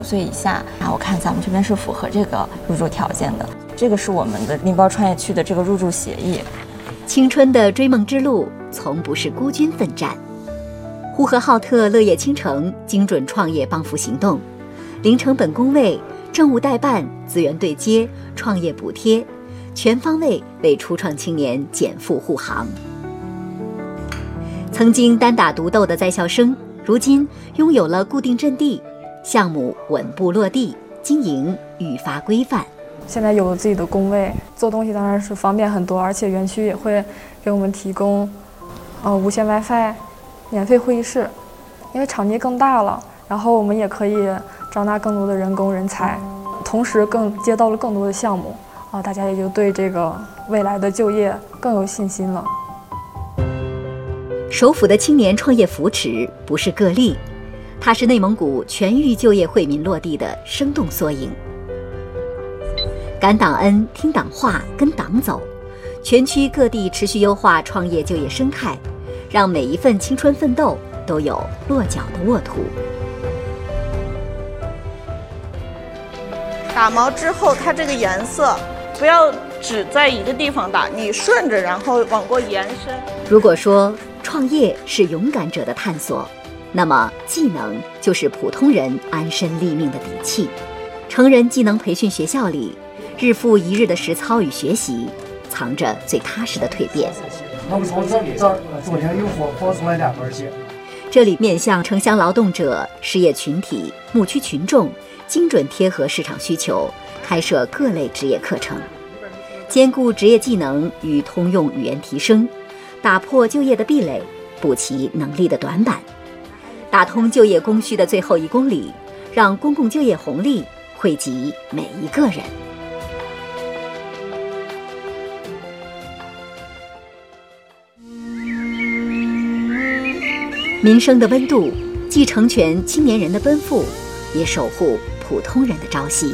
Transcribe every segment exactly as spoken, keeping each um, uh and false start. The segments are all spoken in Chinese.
岁以下啊，我看咱们这边是符合这个入住条件的。这个是我们的拎包创业区的这个入住协议。 青春的追梦之路从不是孤军奋战。呼和浩特乐业倾城精准创业帮扶行动，零成本工位、政务代办、资源对接、创业补贴，全方位为初创青年减负护航。曾经单打独斗的在校生，如今拥有了固定阵地，项目稳步落地，经营愈发规范。 现在有了自己的工位，做东西当然是方便很多，而且园区也会给我们提供呃无线 WiFi、免费会议室，因为场地更大了，然后我们也可以招纳更多的人工人才，同时更接到了更多的项目啊，大家也就对这个未来的就业更有信心了。 首府的青年创业扶持不是个例，它是内蒙古全域就业惠民落地的生动缩影。感党恩，听党话，跟党走，全区各地持续优化创业就业生态，让每一份青春奋斗都有落脚的沃土。 打毛之后，它这个颜色不要只在一个地方打，你顺着然后往过延伸。 如果说创业是勇敢者的探索，那么技能就是普通人安身立命的底气。成人技能培训学校里，日复一日的实操与学习，藏着最踏实的蜕变。 能从这里这儿昨天有活泼出来两根线。 这里面向城乡劳动者、失业群体、牧区群众，精准贴合市场需求，开设各类职业课程，兼顾职业技能与通用语言提升，打破就业的壁垒，补齐能力的短板，打通就业供需的最后一公里，让公共就业红利惠及每一个人。民生的温度，既成全青年人的奔赴，也守护普通人的朝夕。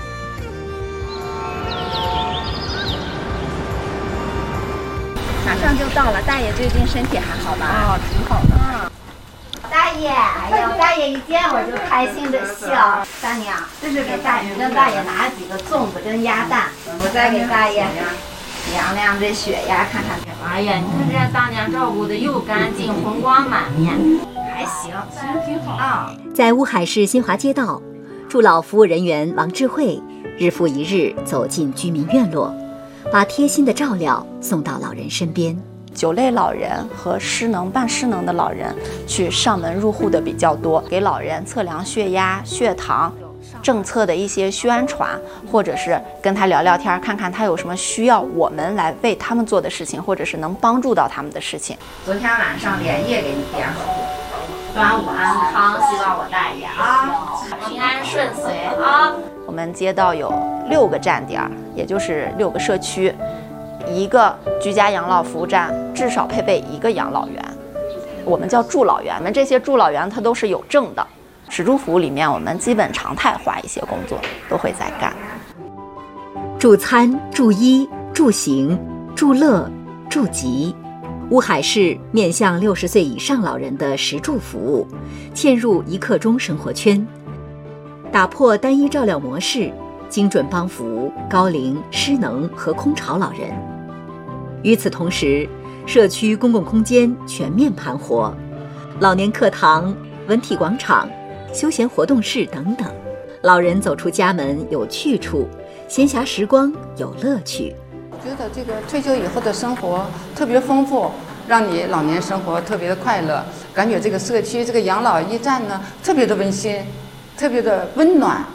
马上就到了，大爷最近身体还好吧？ 啊，挺好的。 啊，大爷，哎呦，大爷一见我就开心的笑。大娘，这是给大爷跟大爷拿几个粽子跟鸭蛋，我再给大爷量量这血压，看看。 哎呀，你看这大娘照顾的又干净，红光满面， 还行， 行挺好啊。 在乌海市新华街道，驻老服务人员王智慧日复一日走进居民院落，把贴心的照料送到老人身边。 九类老人和失能、半失能的老人去上门入户的比较多，给老人测量血压、血糖，政策的一些宣传，或者是跟他聊聊天，看看他有什么需要我们来为他们做的事情，或者是能帮助到他们的事情。 昨天晚上连夜给你点好，端午安康，希望我大爷啊平安顺遂啊。 我们街道有六个站点，也就是六个社区，一个居家养老服务站至少配备一个养老员，我们叫助老员。我们这些助老员他都是有证的。使助服务里面，我们基本常态化一些工作都会在干。 助餐、助医、助行、助乐、助疾，乌海市面向六十岁以上老人的食助服务，嵌入一刻钟生活圈，打破单一照料模式，精准帮扶高龄、失能和空巢老人。与此同时，社区公共空间全面盘活，老年课堂、文体广场、休闲活动室等等，老人走出家门有去处，闲暇时光有乐趣。 我觉得这个退休以后的生活特别丰富，让你老年生活特别的快乐，感觉这个社区这个养老驿站呢特别的温馨，特别的温暖。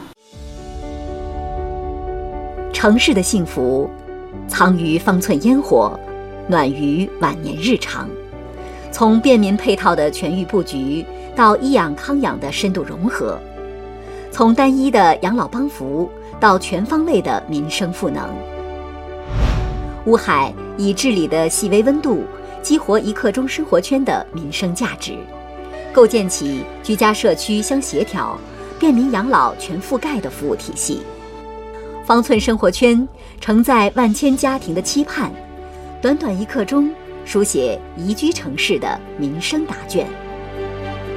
城市的幸福藏于方寸烟火，暖于晚年日常。从便民配套的全域布局到医养康养的深度融合，从单一的养老帮扶到全方位的民生赋能。乌海以治理的细微温度，激活一刻钟生活圈的民生价值，构建起居家社区相协调、便民养老全覆盖的服务体系。方寸生活圈承载万千家庭的期盼，短短一刻钟书写宜居城市的民生答卷。